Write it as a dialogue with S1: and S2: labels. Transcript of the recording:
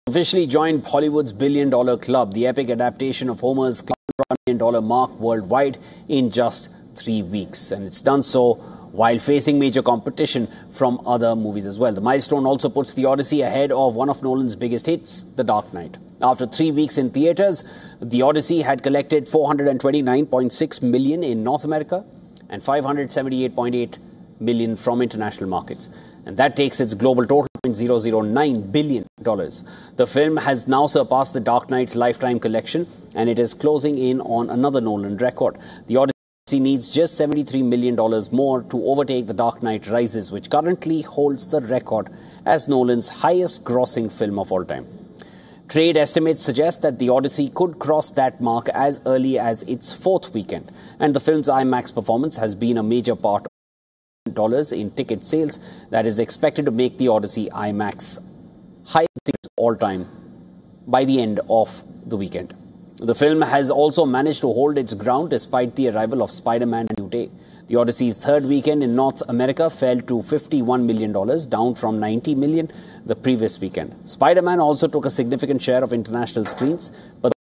S1: Officially joined Hollywood's billion-dollar club. The epic adaptation of Homer's $1 billion mark worldwide in just 3 weeks. And it's done so while facing major competition from other movies as well. The milestone also puts The Odyssey ahead of one of Nolan's biggest hits, The Dark Knight. After 3 weeks in theaters, The Odyssey had collected $429.6 million in North America and $578.8 million from international markets. And that takes its global total to $0.009 billion. The film has now surpassed The Dark Knight's lifetime collection, and it is closing in on another Nolan record. The Odyssey needs just $73 million more to overtake The Dark Knight Rises, which currently holds the record as Nolan's highest-grossing film of all time. Trade estimates suggest that The Odyssey could cross that mark as early as its fourth weekend, and the film's IMAX performance has been a major part of dollars in ticket sales that is expected to make The Odyssey IMAX highest all time by the end of the weekend. The film has also managed to hold its ground despite the arrival of Spider-Man: New Day. The Odyssey's third weekend in North America fell to $51 million, down from $90 million the previous weekend. Spider-Man also took a significant share of international screens, but